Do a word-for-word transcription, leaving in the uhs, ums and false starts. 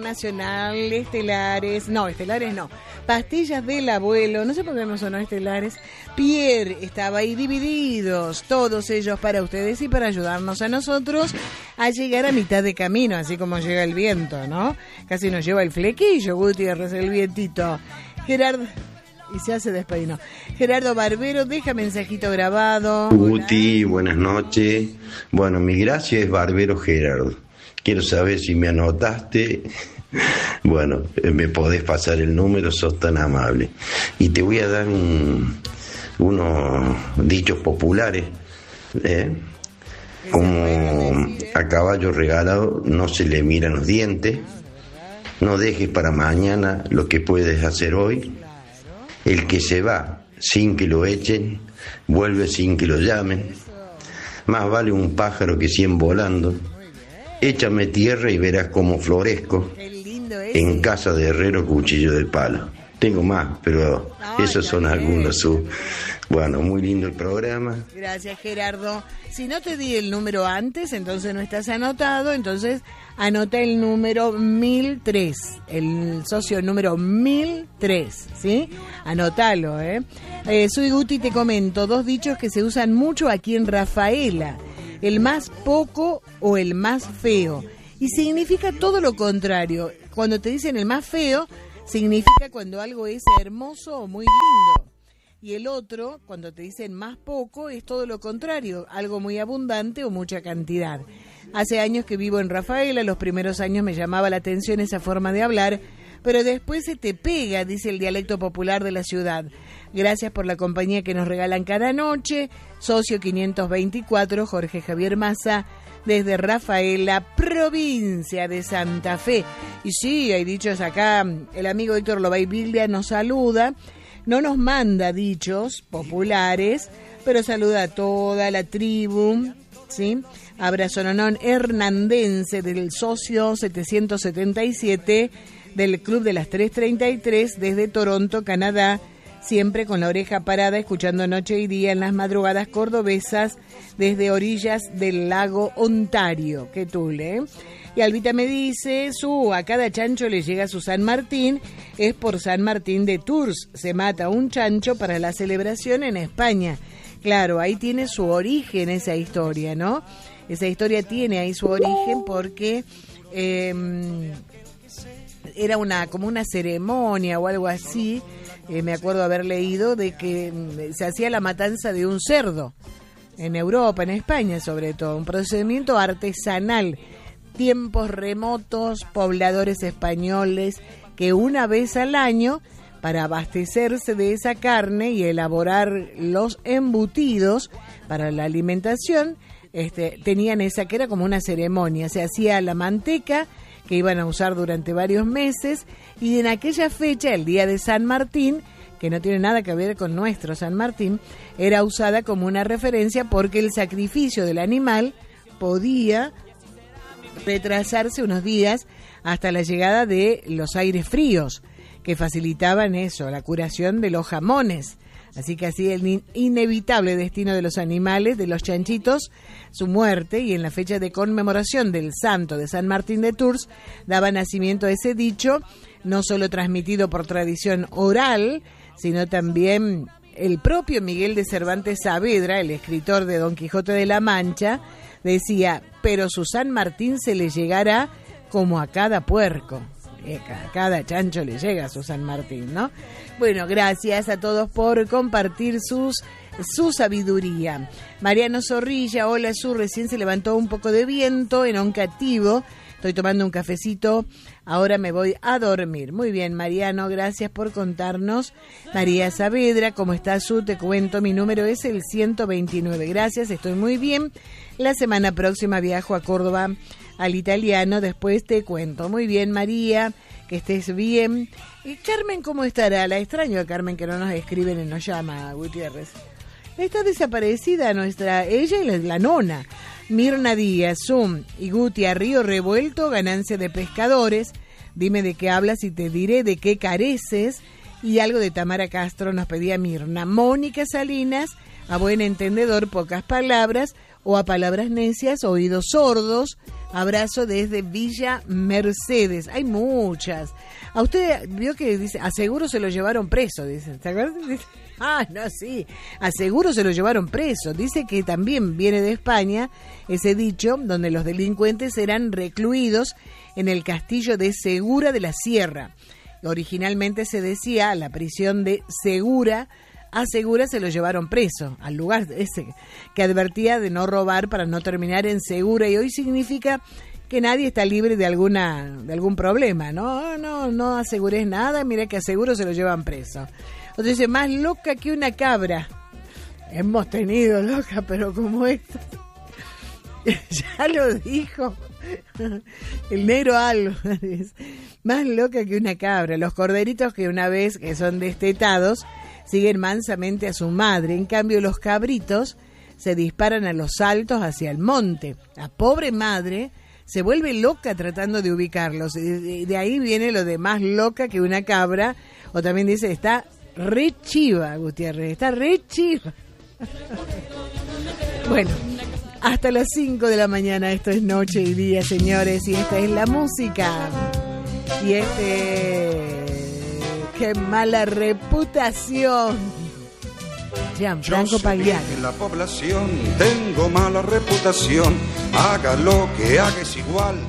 Nacional, estelares, no, estelares no, pastillas del abuelo, no sé por qué no sonó estelares, Pierre estaba ahí, Divididos, todos ellos para ustedes y para ayudarnos a nosotros a llegar a mitad de camino, así como llega el viento, ¿no? Casi nos lleva el flequillo, Gutiérrez, el vientito. Gerardo, y se hace despeinó. Gerardo Barbero, deja mensajito grabado. Guti, buenas noches. Bueno, mi gracia es Barbero Gerardo. Quiero saber si me anotaste. Bueno, me podés pasar el número, sos tan amable. Y te voy a dar un, unos dichos populares. ¿eh? Como a caballo regalado no se le miran los dientes. No dejes para mañana lo que puedes hacer hoy. El que se va sin que lo echen, vuelve sin que lo llamen. Más vale un pájaro que cien volando. Échame tierra y verás cómo florezco. En casa de herrero, cuchillo de palo. Tengo más, pero no, esos son bien. Algunos. Su... Bueno, muy lindo el programa. Gracias, Gerardo. Si no te di el número antes, entonces no estás anotado, entonces anota el número mil tres, el socio número mil tres, ¿sí? Anótalo, ¿eh? eh soy Guti, te comento, dos dichos que se usan mucho aquí en Rafaela. El más poco o el más feo. Y significa todo lo contrario. Cuando te dicen el más feo, significa cuando algo es hermoso o muy lindo. Y el otro, cuando te dicen más poco, es todo lo contrario, algo muy abundante o mucha cantidad. Hace años que vivo en Rafaela, los primeros años me llamaba la atención esa forma de hablar, pero después se te pega, dice el dialecto popular de la ciudad. Gracias por la compañía que nos regalan cada noche. Socio quinientos veinticuatro, Jorge Javier Massa, desde Rafaela, provincia de Santa Fe. Y sí, hay dichos acá, el amigo Héctor Lobay Biglia nos saluda, no nos manda dichos populares, pero saluda a toda la tribu, ¿sí? Abrazo nonón hernandense del socio setecientos setenta y siete del Club de las tres treinta y tres desde Toronto, Canadá, siempre con la oreja parada, escuchando noche y día en las madrugadas cordobesas desde orillas del lago Ontario. Qué tule, ¿eh? Y Albita me dice, su, a cada chancho le llega su San Martín, es por San Martín de Tours, se mata un chancho para la celebración en España. Claro, ahí tiene su origen esa historia, ¿no? Esa historia tiene ahí su origen porque eh, era una como una ceremonia o algo así, eh, me acuerdo haber leído, de que se hacía la matanza de un cerdo en Europa, en España sobre todo, un procedimiento artesanal. Tiempos remotos, pobladores españoles que una vez al año, para abastecerse de esa carne y elaborar los embutidos para la alimentación, este, tenían esa que era como una ceremonia. Se hacía la manteca que iban a usar durante varios meses y en aquella fecha, el día de San Martín, que no tiene nada que ver con nuestro San Martín, era usada como una referencia porque el sacrificio del animal podía retrasarse unos días hasta la llegada de los aires fríos que facilitaban eso, la curación de los jamones. Así que así el in- inevitable destino de los animales, de los chanchitos, su muerte, y en la fecha de conmemoración del santo de San Martín de Tours daba nacimiento a ese dicho, no solo transmitido por tradición oral, sino también el propio Miguel de Cervantes Saavedra, el escritor de Don Quijote de la Mancha, decía, pero su San Martín se le llegará como a cada puerco. A cada chancho le llega su San Martín, ¿no? Bueno, gracias a todos por compartir sus su sabiduría. Mariano Zorrilla, hola Su, recién se levantó un poco de viento en Oncativo. Estoy tomando un cafecito, ahora me voy a dormir. Muy bien, Mariano, gracias por contarnos. María Saavedra, ¿cómo estás, Su? Te cuento, mi número es el ciento veintinueve. Gracias, estoy muy bien. La semana próxima viajo a Córdoba al italiano, después te cuento. Muy bien, María, que estés bien. Y Carmen, ¿cómo estará? La extraño a Carmen, que no nos escribe ni nos llama, Gutiérrez. Está desaparecida nuestra, ella y la, la nona. Mirna Díaz, Zoom y Guti a Río Revuelto, ganancia de pescadores. Dime de qué hablas y te diré de qué careces. Y algo de Tamara Castro nos pedía Mirna. Mónica Salinas, a buen entendedor, pocas palabras. o a palabras necias, oídos sordos. Abrazo desde Villa Mercedes. Hay muchas. A usted vio que dice, a seguro se lo llevaron preso, dice. ¿Te acuerdas? Ah, no, sí. A seguro se lo llevaron preso. Dice que también viene de España ese dicho, donde los delincuentes eran recluidos en el castillo de Segura de la Sierra. Originalmente se decía la prisión de Segura. A Segura se lo llevaron preso, al lugar ese que advertía de no robar para no terminar en Segura, y hoy significa que nadie está libre de alguna de algún problema. No, no, no asegures nada, mira que a Seguro se lo llevan preso. Otro dice, más loca que una cabra. Hemos tenido loca, pero como esta. Ya lo dijo el negro Álvarez. Más loca que una cabra. Los corderitos que una vez que son destetados siguen mansamente a su madre. En cambio, los cabritos se disparan a los saltos hacia el monte. La pobre madre se vuelve loca tratando de ubicarlos. De, de ahí viene lo de más loca que una cabra. O también dice, está re chiva, Gutiérrez. Está re chiva. Bueno, hasta las cinco de la mañana. Esto es Noche y Día, señores. Y esta es la música. Y este... ¡Qué mala reputación! Gianfranco Pagliari. En la población tengo mala reputación. Haga lo que haga es igual.